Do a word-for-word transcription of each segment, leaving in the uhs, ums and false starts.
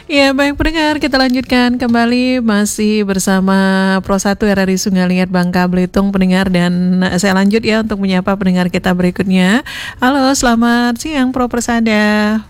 Ya, baik pendengar, kita lanjutkan kembali masih bersama Pro satu R R I Sungai Liat Bangka Belitung pendengar, dan saya lanjut ya untuk menyapa pendengar kita berikutnya. Halo, selamat siang Pro Persada.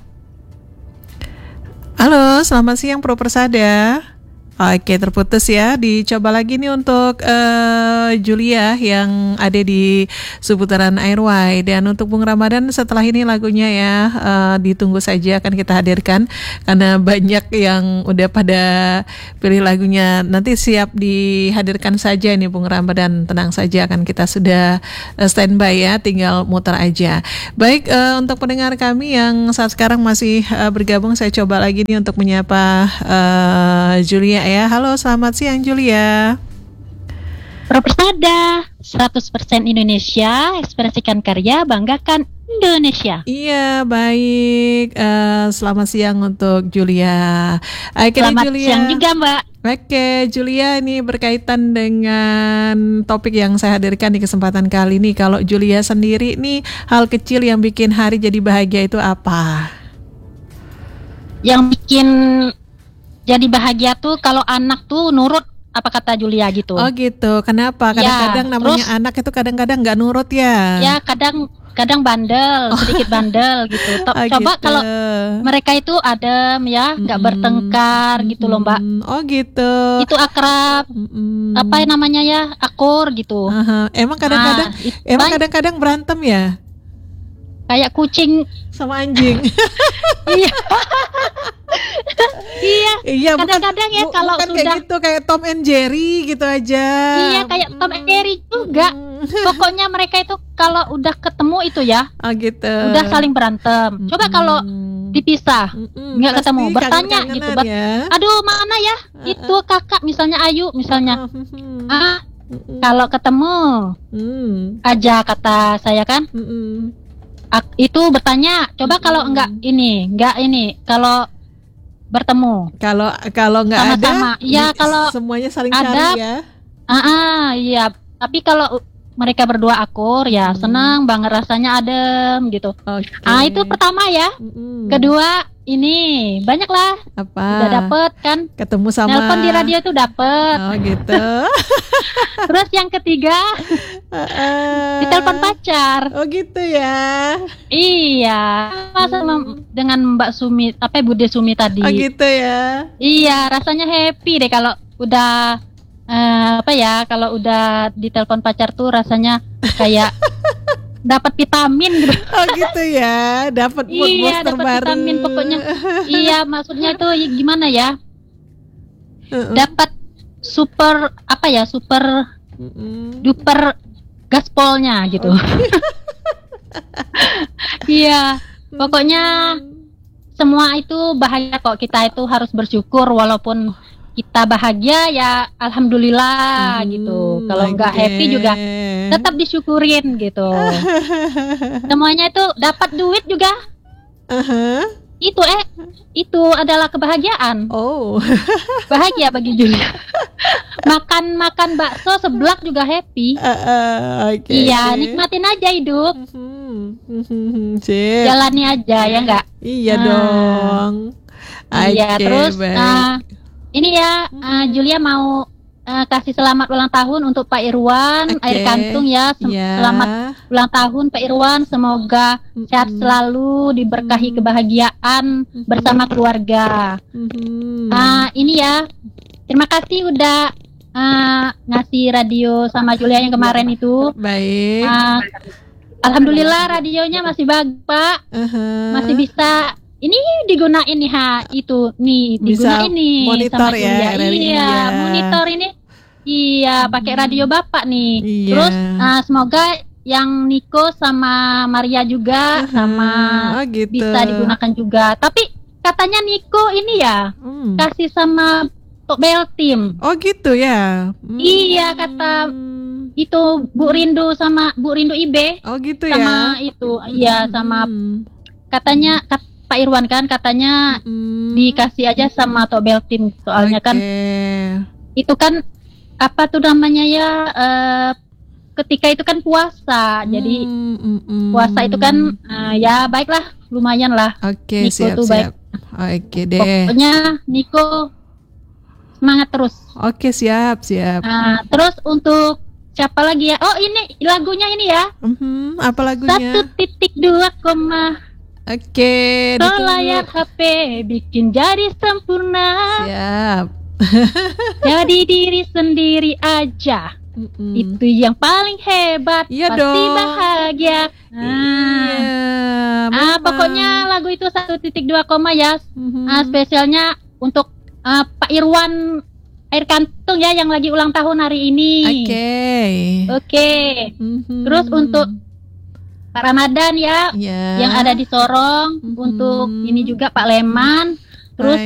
Halo, selamat siang Pro Persada. Oke, terputus ya. Dicoba lagi nih untuk uh, Julia yang ada di seputaran Airway. Dan untuk Bung Ramadan setelah ini lagunya ya uh, ditunggu saja, akan kita hadirkan karena banyak yang udah pada pilih lagunya. Nanti siap dihadirkan saja nih Bung Ramadan, tenang saja, akan kita sudah uh, standby ya, tinggal muter aja. Baik, uh, untuk pendengar kami yang saat sekarang masih uh, bergabung, saya coba lagi nih untuk menyapa uh, Julia ya. Halo, selamat siang Julia. Pro Persada, seratus persen Indonesia, ekspresikan karya, banggakan Indonesia. Iya, baik. Uh, selamat siang untuk Julia. Akhirnya Selamat Julia. siang juga Mbak. Oke, Julia, ini berkaitan dengan topik yang saya hadirkan di kesempatan kali ini. Kalau Julia sendiri nih, hal kecil yang bikin hari jadi bahagia itu apa? Yang bikin jadi bahagia tuh kalau anak tuh nurut apa kata Julia gitu. Oh gitu, kenapa? Kadang-kadang ya, namanya terus, anak itu kadang-kadang nggak nurut ya? Ya kadang kadang bandel, sedikit bandel gitu. Oh, Coba gitu. kalau mereka itu adem ya, nggak hmm. bertengkar gitu loh Mbak. Oh gitu. Itu akrab, hmm. apa namanya ya, akur gitu. Uh-huh. Emang kadang-kadang, nah, emang kadang-kadang berantem ya? Kayak kucing sama anjing. Iya. Iya. Iya, kadang-kadang ya kalau bukan sudah kayak gitu, kayak Tom and Jerry gitu aja. Iya, kayak Tom and Jerry juga. Pokoknya mereka itu kalau udah ketemu itu ya, oh gitu, udah saling berantem. Coba kalau dipisah, nggak ketemu, bertanya gitu. Ya. Aduh, mana ya? Itu kakak misalnya Ayu misalnya. Ah, kalau ketemu aja kata saya kan. Itu bertanya, coba mm-hmm. kalau enggak ini, enggak ini, kalau bertemu. Kalau kalau enggak sama-sama. ada, ya kalau semuanya saling ada, cari ya. Ah, uh-uh, iya. Tapi kalau mereka berdua akur, ya hmm. senang banget rasanya, adem gitu. Okay. Ah, itu pertama ya. Mm-hmm. Kedua, ini banyak lah. Apa? Udah dapet kan? Ketemu sama. Nelpon di radio tuh dapet. Oh gitu. Terus yang ketiga, uh, ditelepon pacar. Oh gitu ya. Iya, sama hmm. dengan Mbak Sumi, apa Bude Sumi tadi. Oh gitu ya. Iya, rasanya happy deh kalau udah uh, apa ya, kalau udah ditelepon pacar tuh rasanya kayak dapat vitamin gitu. Oh gitu ya, dapat mood iya, booster dapat baru. Vitamin pokoknya. Iya, maksudnya itu gimana ya? Uh-uh. Dapat super apa ya, super uh-uh. duper gaspolnya gitu. Iya, pokoknya semua itu bahagia kok. Kita itu harus bersyukur walaupun kita bahagia ya, alhamdulillah hmm, gitu. Kalau okay. nggak happy juga tetap disyukurin gitu. Semuanya itu dapat duit juga. Uh-huh. Itu eh itu adalah kebahagiaan. Oh. Bahagia bagi Julia. Makan-makan bakso seblak juga happy. Uh, uh, okay. Iya, nikmatin aja hidup. Uh-huh. Jalani aja ya enggak? Iya nah. dong. Iya, okay, terus baik. uh, ini ya uh, Julia mau uh, kasih selamat ulang tahun untuk Pak Irwan, okay. Air Kantung ya. Sem- yeah. Selamat ulang tahun Pak Irwan, semoga mm-hmm. sehat selalu, diberkahi mm-hmm. kebahagiaan mm-hmm. bersama keluarga. Mm-hmm. Uh, ini ya, terima kasih udah uh, ngasih radio sama Julia yang kemarin itu. Baik. Uh, Alhamdulillah radionya masih bagus Pak, uh-huh. masih bisa. Ini digunain nih ha, itu nih digunain nih monitor sama ya, Julia. Iya, monitor ini. Iya, pakai radio Bapak nih. Iya. Terus uh, semoga yang Niko sama Maria juga uh-huh. sama oh, gitu. bisa digunakan juga. Tapi katanya Niko ini ya hmm. kasih sama Bel Team. Oh gitu ya. Hmm. Iya, kata itu Bu Rindu sama Bu Rindu Ibe. Oh gitu sama ya. Sama itu, iya sama hmm. katanya kat, Pak Irwan kan katanya hmm. dikasih aja sama Tobel Team, soalnya okay. kan itu kan apa tuh namanya ya uh, ketika itu kan puasa, hmm. jadi hmm, hmm. puasa itu kan uh, ya baiklah lumayan lah. Oke, okay, siap tuh siap. baik. Oke deh. Pokoknya Niko semangat terus. Oke, siap, siap. Nah, terus untuk siapa lagi ya? Oh, ini lagunya ini ya. Mm-hmm, apa lagunya? Satu titik dua koma. Oke. So layar H P bikin jadi sempurna. Siap. Jadi diri sendiri aja. Mm-mm. Itu yang paling hebat. Iya pasti dong. Bahagia. Nah. Iya. Ah, pokoknya lagu itu satu titik dua koma ya. Mm-hmm. Ah, spesialnya untuk uh, Pak Irwan Air Kantung ya yang lagi ulang tahun hari ini. Oke. Okay. Oke. Okay. Mm-hmm. Terus untuk Pak Ramadan ya, yeah. yang ada di Sorong, mm-hmm. untuk ini juga Pak Leman. Terus